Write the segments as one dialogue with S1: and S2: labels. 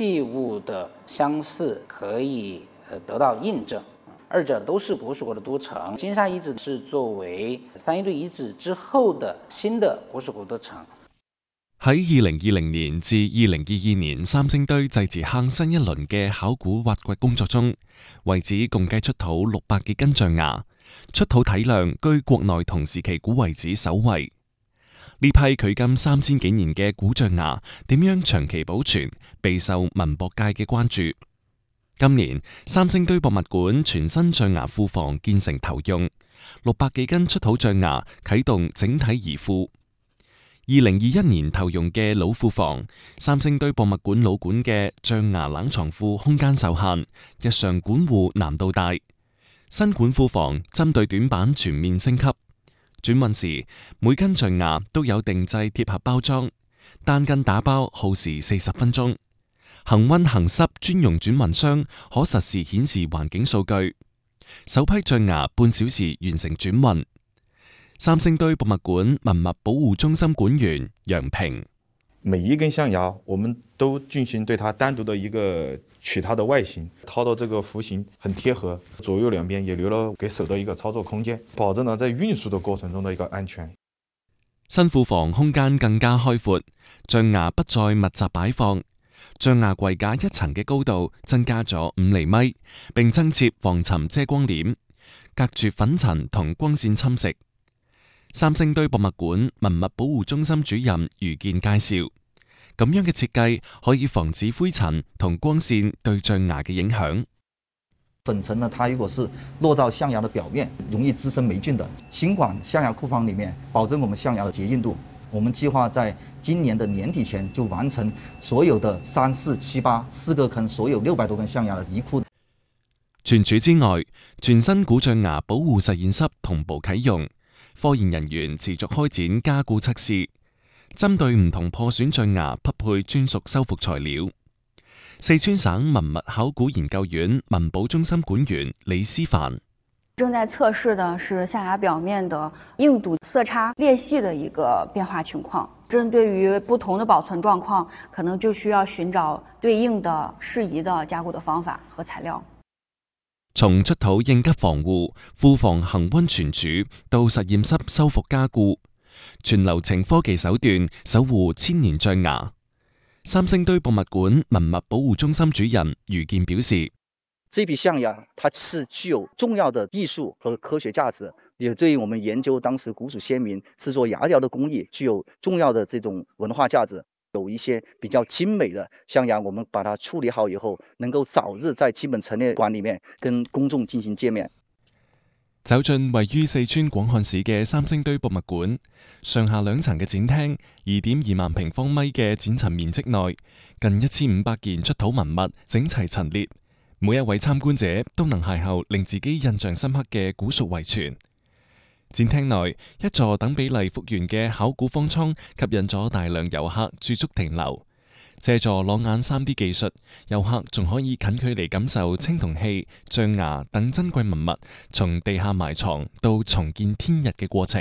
S1: 器物的相似可以得到印證，二者都是古蜀國的都城。金沙遺址是作為三一堆遺址之後的新的古蜀國都城。
S2: 喺2020年至2022年三星堆祭祀坑新一輪嘅考古挖掘工作中，遺址共計出土600幾斤象牙，出土體量居國內同時期古遺址首位。呢批距今3000幾年嘅古象牙點樣長期保存，備受文博界嘅關注。今年三星堆博物館全新象牙庫房建成投用，600幾斤出土象牙啟動整體移庫。2021年投用嘅老庫房，三星堆博物館老館嘅象牙冷藏庫空間受限，日常管護難度大。新館庫房針對短板全面升級，轉運時每斤象牙都有定製貼合包裝，單斤打包耗時40分鐘。恒溫恒濕專用轉運箱可實時顯示環境數據，首批象牙半小時完成轉運。三星堆博物館文物保護中心館員楊平：
S3: 每一根象牙，我們都進行對它單獨的一個取它的外形，掏到這個弧形很貼合，左右兩邊也留了給手的一個操作空間，保證了在運輸的過程中的一個安全。
S2: 新庫房空間更加開闊，象牙不再密集擺放，象牙櫃架一層嘅高度增加咗5厘米，並增設防塵遮光簾，隔絕粉塵同光線侵蝕。三星堆博物館文物保護中心主任余健介紹，咁樣嘅設計可以防止灰塵同光線對象牙嘅影響。
S4: 粉塵呢，它如果是落到象牙的表面，容易滋生霉菌的。新館象牙庫房裡面，保證我們象牙的潔淨度。我們計劃在今年的年底前就完成所有的3、4、7、8 4個坑，所有600多根象牙的移庫。
S2: 全署之外，全新古象牙保護實驗室同步啟用。科研人員持續開展加固測試，針對唔同破損象牙匹配專屬修復材料。四川省文物考古研究院文保中心館員李思凡：
S5: 正在測試的是象牙表面的硬度、色差、裂隙的一個變化情況。針對於不同的保存狀況，可能就需要尋找對應的適宜的加固的方法和材料。
S2: 從出土應急防護、庫房恒溫存儲到實驗室修復加固，全流程科技手段守護千年象牙。三星堆博物館文物保護中心主任余健表示：
S6: 這批象牙它是具有重要的藝術和科學價值，也對於我們研究當時古蜀先民製作牙雕的工藝具有重要的這種文化價值。有一些比較精美的象牙，我們把它處理好以後，能夠早日在基本陳列館裡面跟公眾進行見面。
S2: 走進位於四川廣漢市嘅三星堆博物館，上下2層嘅展廳，2.2萬平方米嘅展陳面積內，近1500件出土文物整齊陳列，每一位參觀者都能邂逅令自己印象深刻嘅古蜀遺存。展廳內一座等比例復原嘅考古方艙吸引咗大量遊客駐足停留。借助裸眼 3D 技術，遊客仲可以近距離感受青銅器、象牙等珍貴文物從地下埋藏到重見天日嘅過程。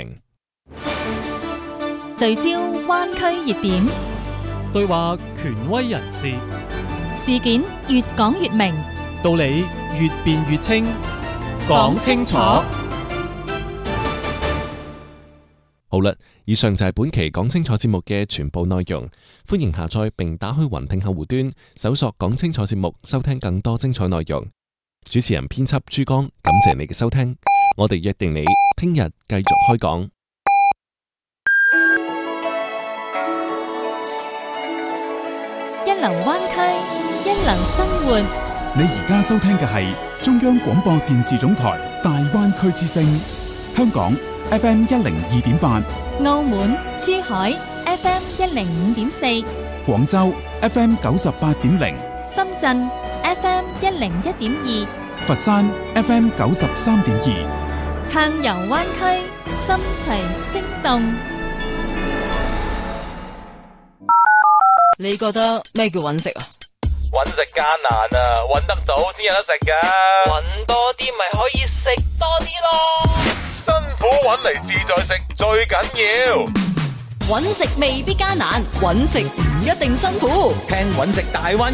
S7: 聚焦灣區熱點，
S8: 對話權威人士，
S7: 事件越講越明，
S8: 道理越辯越清，講清楚。
S2: 好啦，以上就係本期講清楚節目嘅全部內容。歡迎下載並打開雲聽客戶端，搜索講清楚節目，收聽更多精彩內容。主持人編輯朱剛，感謝你嘅收聽。我哋約定你聽日繼續開講。
S7: 一流灣區，一流生活。
S9: 你而家收聽嘅係中央廣播電視總台大灣區之聲，香港FM 102.8，
S7: 澳門、珠海 FM 105.4，
S9: 廣州 FM 98.0，
S7: 深圳 FM 101.2，
S9: 佛山 FM 93.2，
S7: 暢遊灣區，心隨聲動。
S10: 你覺得咩叫揾食啊？
S11: 揾食艱難啊，揾得到先有得食噶。揾多啲咪可以食多啲咯。辛苦揾嚟自在食最緊要。
S10: 揾食未必艱難，揾食唔一定辛苦。
S11: 聽揾食大灣